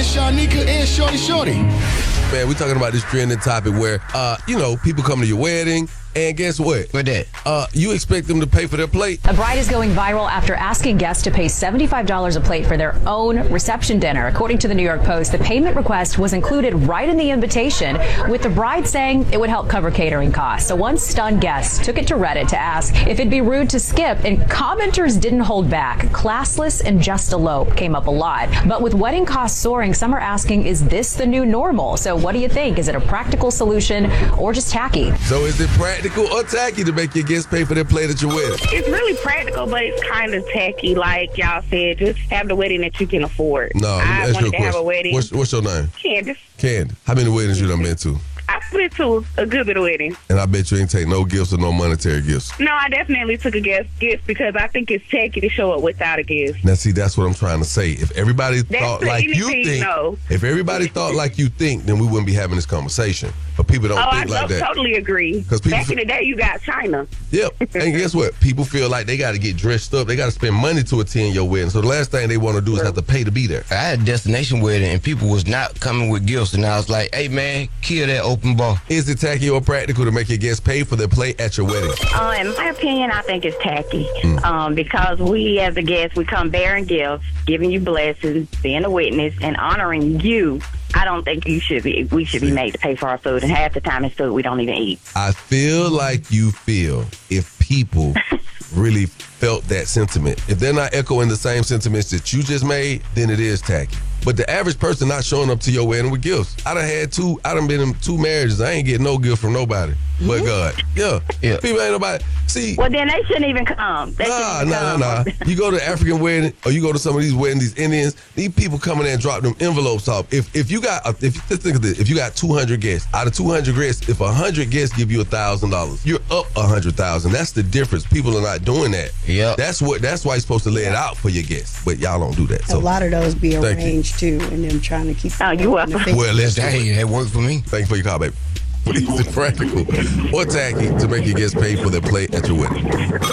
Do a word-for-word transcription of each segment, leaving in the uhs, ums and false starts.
Miss Shanika, and Shorty Shorty. Man, we're talking about this trending topic where, uh, you know, people come to your wedding, and guess what? What that? Uh, you expect them to pay for their plate. A bride is going viral after asking guests to pay seventy-five dollars a plate for their own reception dinner. According to the New York Post, the payment request was included right in the invitation, with the bride saying it would help cover catering costs. So one stunned guest took it to Reddit to ask if it'd be rude to skip, and commenters didn't hold back. Classless and just elope came up a lot. But with wedding costs soaring, some are asking, is this the new normal? So what do you think? Is it a practical solution or just tacky? So is it practical or tacky to make your guests pay for their plate at your wedding? It's really practical, but it's kind of tacky. Like y'all said, just have the wedding that you can afford. No, let me I ask you wanted a to have a question. wedding. What's, what's your name? Candace. Candy. How many weddings you done been to? I've been to a good bit of weddings. And I bet you ain't take no gifts or no monetary gifts. No, I definitely took a gift, gift because I think it's tacky to show up without a gift. Now, see, that's what I'm trying to say. If everybody That's thought like you anything, think, no. if everybody thought like you think, then we wouldn't be having this conversation. But people don't Oh, I think like to- that. totally agree. 'Cause people Back in the day, you got China. Yep. And guess what? People feel like they got to get dressed up. They got to spend money to attend your wedding. So the last thing they want to do is have to pay to be there. I had a destination wedding and people was not coming with gifts, and I was like, hey man, kill that open bar. Is it tacky or practical to make your guests pay for their plate at your wedding? Uh, in my opinion, I think it's tacky mm. um, because we as a guest, we come bearing gifts, giving you blessings, being a witness, and honoring you. I don't think you should be. We should be made to pay for our food, and half the time it's food we don't even eat. I feel like you feel if people really felt that sentiment, if they're not echoing the same sentiments that you just made, then it is tacky. But the average person not showing up to your wedding with gifts. I done had two, I done been in two marriages. I ain't getting no gift from nobody but God. Yeah. Yeah. People ain't nobody. See. Well, then they shouldn't even come. They Nah, shouldn't nah, come. nah, nah. You go to African wedding, or you go to some of these weddings, these Indians, these people coming in and drop them envelopes off. If if you got, if you think of this, if you got two hundred guests, out of two hundred guests, if one hundred guests give you one thousand dollars, you're up one hundred thousand dollars. That's the difference. People are not doing that. Yep. That's what. That's why you're supposed to lay it out for your guests, but y'all don't do that. So a lot of those be thank you. arranged too, and them trying to keep. Oh, you welcome. Well, let's do Hey, it. that worked for me. Thank you for your call, baby. Is it practical or tacky to make your guests pay for their plate at your wedding?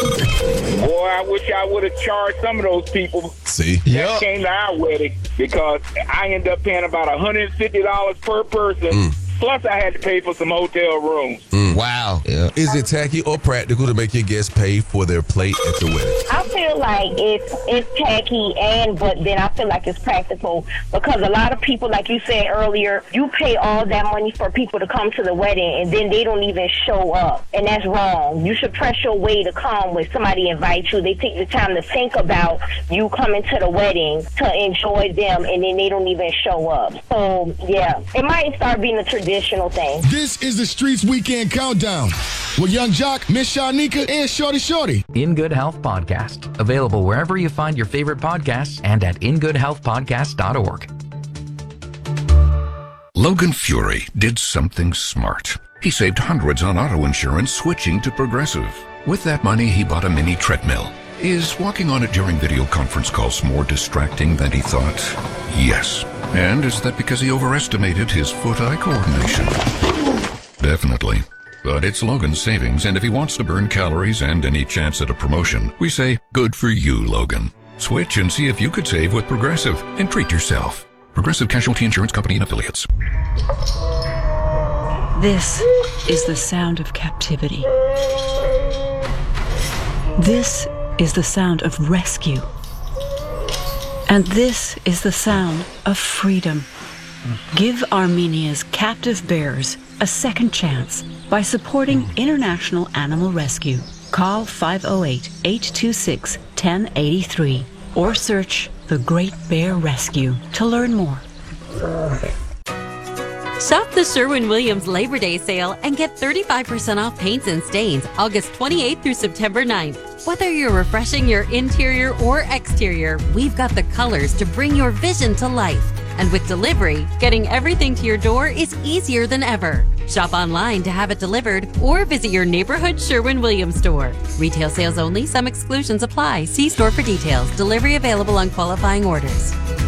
Boy, I wish I would have charged some of those people See? that Yep. came to our wedding, because I ended up paying about one hundred fifty dollars per person. Mm. Plus, I had to pay for some hotel rooms. Mm. Wow. Yeah. Is it tacky or practical to make your guests pay for their plate at your wedding? I feel like it's it's tacky, and but then I feel like it's practical, because a lot of people, like you said earlier, you pay all that money for people to come to the wedding, and then they don't even show up, and that's wrong. You should press your way to come when somebody invites you. They take the time to think about you coming to the wedding to enjoy them, and then they don't even show up. So yeah, it might start being a traditional thing. This is the Streets Weekend Countdown with Young Jock, Miss Shanika, and Shorty Shorty. In Good Health Podcast, available wherever you find your favorite podcasts and at in good health podcast dot org. Logan Fury did something smart. He saved hundreds on auto insurance switching to Progressive. With that money, he bought a mini treadmill. Is walking on it during video conference calls more distracting than he thought? Yes. And is that because he overestimated his foot-eye coordination? Definitely. But it's Logan's savings, and if he wants to burn calories and any chance at a promotion, we say, good for you, Logan. Switch and see if you could save with Progressive and treat yourself. Progressive Casualty Insurance Company and Affiliates. This is the sound of captivity. This is the sound of rescue. And this is the sound of freedom. Give Armenia's captive bears a second chance by supporting International Animal Rescue. Call five oh eight, eight two six, one oh eight three or search The Great Bear Rescue to learn more. Shop the Sherwin-Williams Labor Day sale and get thirty-five percent off paints and stains August twenty-eighth through September ninth. Whether you're refreshing your interior or exterior, we've got the colors to bring your vision to life. And with delivery, getting everything to your door is easier than ever. Shop online to have it delivered or visit your neighborhood Sherwin-Williams store. Retail sales only. Some exclusions apply. See store for details. Delivery available on qualifying orders.